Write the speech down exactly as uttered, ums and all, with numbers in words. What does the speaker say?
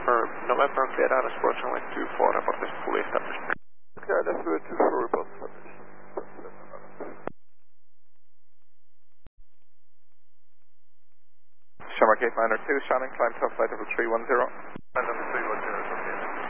November, November cleared out approach runway two four, report is fully established. Okay, let's do a two four report established. Shamrock eight nine two, Shannon, climb top flight over three one zero. London